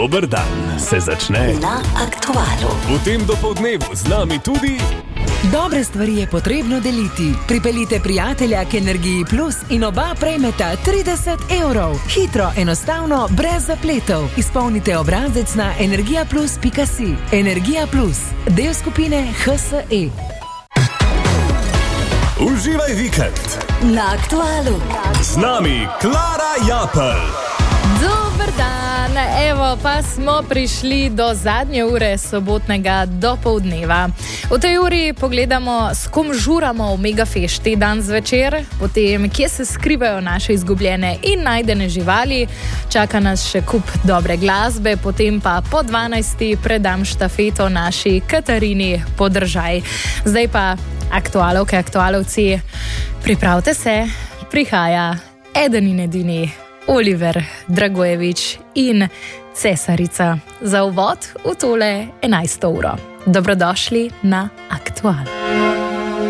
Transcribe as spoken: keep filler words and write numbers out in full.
Dober dan se začne na Aktualu. V tem dopoldnevu z nami tudi... Dobre stvari je potrebno deliti. Pripeljite prijatelja k Energiji Plus in oba prejmeta trideset evrov. Hitro, enostavno, brez zapletov. Izpolnite obrazec na energija plus pika si. Energija Plus, del skupine H S E. Uživaj vikend Na Aktualu. z nami Klara Japelj. Dober dan, evo pa smo prišli do zadnje ure sobotnega dopoldneva. V tej uri pogledamo, s kom žuramo v Megafešti dan zvečer, potem kje se skrivajo naše izgubljene in najdene živali, čaka nas še kup dobre glasbe, potem pa po dvanajsti predam štafeto naši Katarini Podržaj. Zdaj pa aktualovke, aktualovci, pripravite se, prihaja eden in edini Oliver Dragojevič in Cesarica za uvod v tole enajsto uro. Dobrodošli na Aktual.